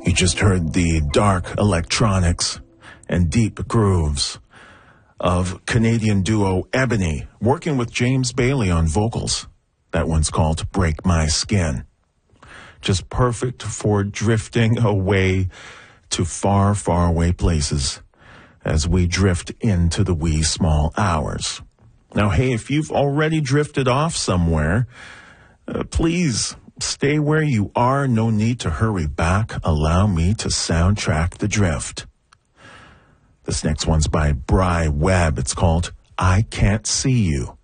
You just heard the dark electronics and deep grooves of Canadian duo Ebony, working with James Bailey on vocals. That one's called Break My Skin. Just perfect for drifting away to far, far away places as we drift into the wee small hours. Now, hey, if you've already drifted off somewhere, please stay where you are. No need to hurry back. Allow me to soundtrack the drift. This next one's by Bry Webb. It's called I Can't See You.